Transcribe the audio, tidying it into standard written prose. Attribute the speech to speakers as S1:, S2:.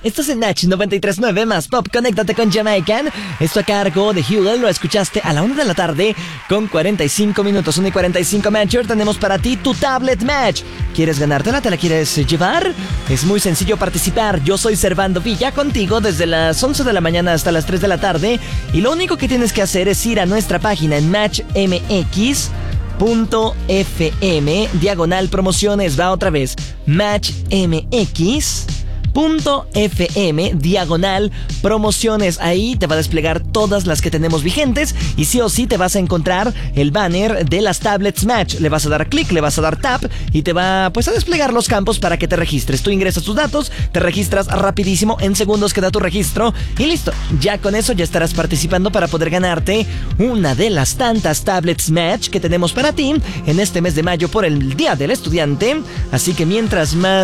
S1: Esto es en Natch 93.9 más Pop. Conéctate con Jamaican. Esto a cargo de Hewell. Lo escuchaste a la 1 de la tarde con 45 minutos. 1 y 45 Matcher. Tenemos para ti tu tablet Match. ¿Quieres ganártela? ¿Te la quieres llevar? Es muy sencillo participar. Yo soy Servando Villa contigo desde las 11 de la mañana hasta las 3 de la tarde. Y lo único que tienes que hacer es ir a nuestra página en matchmx.fm/promociones. Va otra vez. matchmx.fm/promociones. Ahí te va a desplegar todas las que tenemos vigentes y sí o sí te vas a encontrar el banner de las tablets Match. Le vas a dar clic, le vas a dar tap y te va pues a desplegar los campos para que te registres. Tú ingresas tus datos, te registras rapidísimo, en segundos queda tu registro y listo. Ya con eso ya estarás participando para poder ganarte una de las tantas tablets Match que tenemos para ti en este mes de mayo por el Día del Estudiante. Así que mientras más